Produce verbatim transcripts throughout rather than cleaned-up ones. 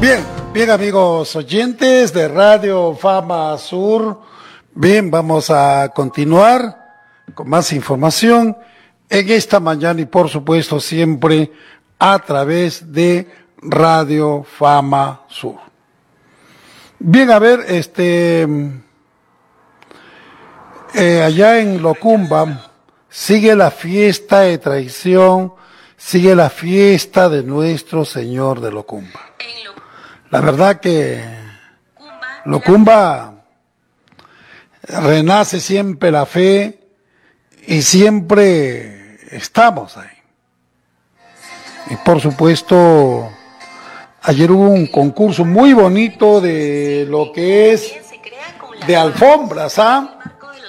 Bien, bien amigos oyentes de Radio Fama Sur, bien, vamos a continuar con más información en esta mañana y por supuesto siempre a través de Radio Fama Sur. Bien, a ver, este, eh, allá en Locumba sigue la fiesta de tradición, sigue la fiesta de nuestro Señor de Locumba. La verdad que Locumba renace siempre la fe y siempre estamos ahí. Y por supuesto, ayer hubo un concurso muy bonito de lo que es de alfombras, ¿ah?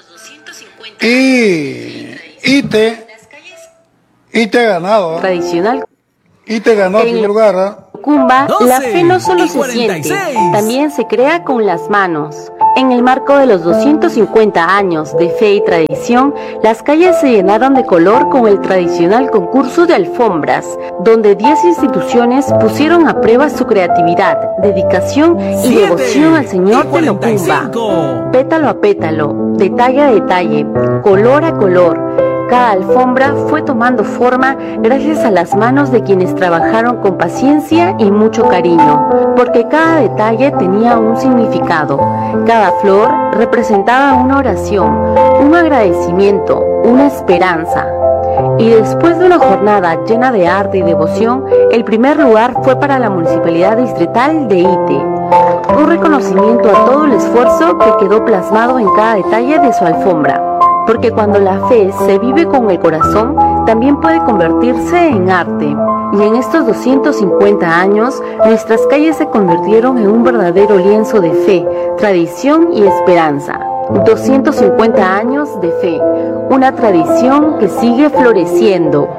Y Ite, Ite ha ganado, ¿eh? Tradicional. Ite ganó en primer lugar, ¿eh? Locumba, la fe no solo se siente, también se crea con las manos. En el marco de los doscientos cincuenta años de fe y tradición, las calles se llenaron de color con el tradicional concurso de alfombras, donde diez instituciones pusieron a prueba su creatividad, dedicación y devoción al Señor de Locumba. Pétalo a pétalo, detalle a detalle, color a color. Cada alfombra fue tomando forma gracias a las manos de quienes trabajaron con paciencia y mucho cariño, porque cada detalle tenía un significado. Cada flor representaba una oración, un agradecimiento, una esperanza. Y después de una jornada llena de arte y devoción, el primer lugar fue para la Municipalidad Distrital de Ite. Un reconocimiento a todo el esfuerzo que quedó plasmado en cada detalle de su alfombra. Porque cuando la fe se vive con el corazón, también puede convertirse en arte. Y en estos doscientos cincuenta años, nuestras calles se convirtieron en un verdadero lienzo de fe, tradición y esperanza. doscientos cincuenta años de fe, una tradición que sigue floreciendo.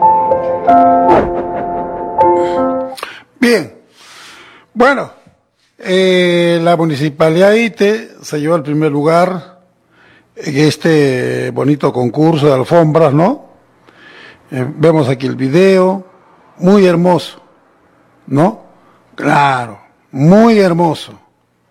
Bien, bueno, eh, la Municipalidad de Ite se llevó el primer lugar en este bonito concurso de alfombras, ¿no? Eh, vemos aquí el video, muy hermoso, ¿no? Claro, muy hermoso.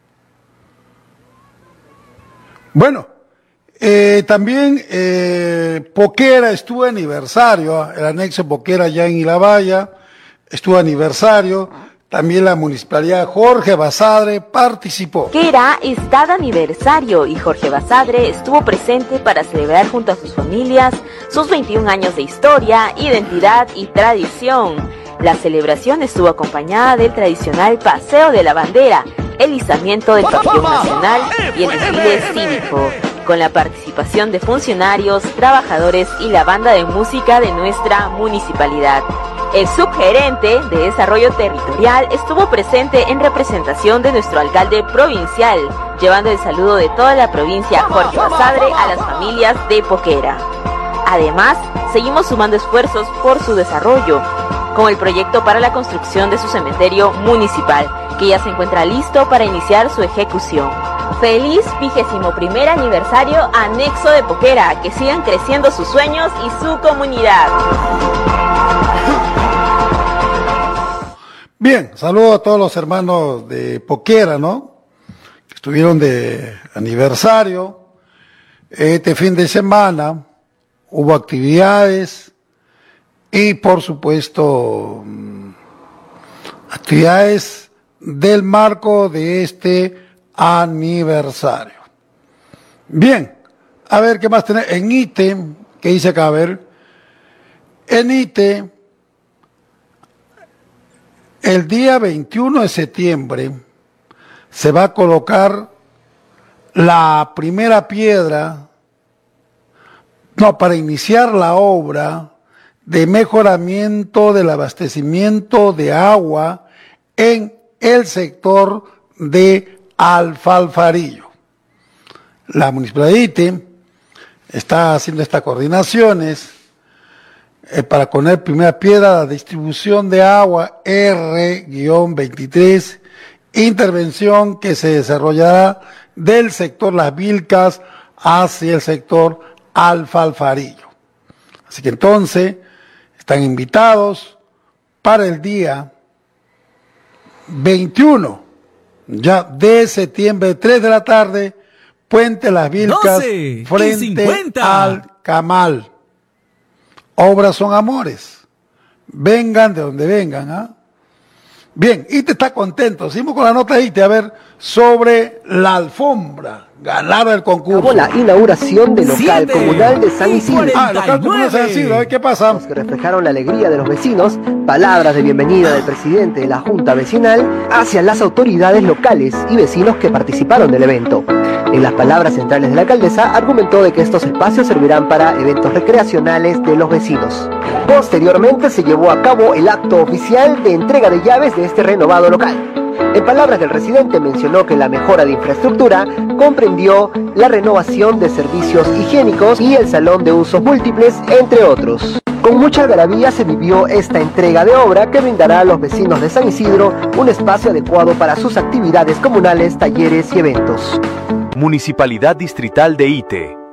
Bueno, eh, también eh, Poquera estuvo aniversario, el anexo Poquera ya en Ilabaya, estuvo aniversario. También la Municipalidad Jorge Basadre participó. Poquera está de aniversario y Jorge Basadre estuvo presente para celebrar junto a sus familias sus veintiún años de historia, identidad y tradición. La celebración estuvo acompañada del tradicional Paseo de la Bandera, el izamiento del pabellón nacional y el desfile cívico, con la participación de funcionarios, trabajadores y la banda de música de nuestra municipalidad. El subgerente de Desarrollo Territorial estuvo presente en representación de nuestro alcalde provincial, llevando el saludo de toda la provincia Jorge Basadre a las familias de Poquera. Además, seguimos sumando esfuerzos por su desarrollo, con el proyecto para la construcción de su cementerio municipal, que ya se encuentra listo para iniciar su ejecución. Feliz vigésimo primer aniversario anexo de Poquera, que sigan creciendo sus sueños y su comunidad. Bien, saludo a todos los hermanos de Poquera, ¿no? Que estuvieron de aniversario. Este fin de semana hubo actividades y, por supuesto, actividades del marco de este aniversario. Bien, a ver qué más tenemos. En Ite, ¿qué dice acá? A ver, en Ite, el día veintiuno de septiembre se va a colocar la primera piedra, no, para iniciar la obra de mejoramiento del abastecimiento de agua en el sector de Alfalfarillo. La Municipalidad de Ite está haciendo estas coordinaciones eh, para poner primera piedra la distribución de agua R veintitrés, intervención que se desarrollará del sector Las Vilcas hacia el sector Alfalfarillo. Así que entonces están invitados para el día veintiuno ya de septiembre, tres de la tarde, Puente Las Vilcas, frente al Camal. Obras son amores. Vengan de donde vengan, ¿ah? Bien, I T E está contento. Seguimos con la nota I T E, a ver, sobre la alfombra. Ganaron el concurso. La inauguración del local Siete comunal de San Isidro. Ah, el local comunal de San Isidro, a ver qué pasa. Que reflejaron la alegría de los vecinos, palabras de bienvenida del presidente de la Junta Vecinal hacia las autoridades locales y vecinos que participaron del evento. En las palabras centrales de la alcaldesa, argumentó de que estos espacios servirán para eventos recreacionales de los vecinos. Posteriormente se llevó a cabo el acto oficial de entrega de llaves de este renovado local. En palabras del residente, mencionó que la mejora de infraestructura comprendió la renovación de servicios higiénicos y el salón de usos múltiples, entre otros. Con mucha algarabía se vivió esta entrega de obra que brindará a los vecinos de San Isidro un espacio adecuado para sus actividades comunales, talleres y eventos. Municipalidad Distrital de I T E.